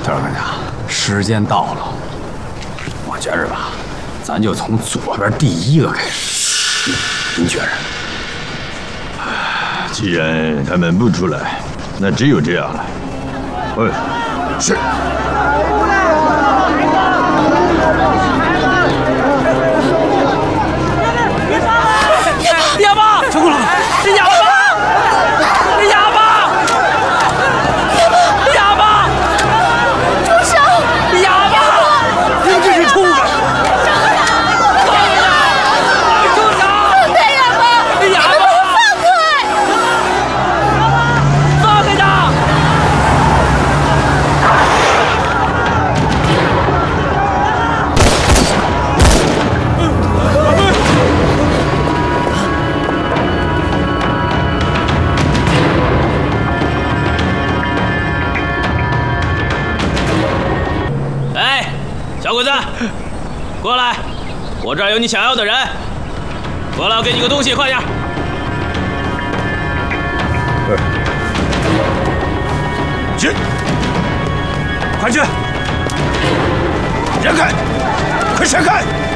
特管家，时间到了，我觉着吧，咱就从左边第一个开始。您觉着？ 既然他们不出来，那只有这样了。是。 哑巴，成功了！哑巴！哑巴！哑巴！住手！哑巴！你们这些畜生！放开！住手！ 放开哑巴！ 哑巴！ 放开！ 放开他！哎，小鬼子，过来！我这儿有你想要的人，过来，我给你个东西，快点！ 去，快去！让开！快闪开！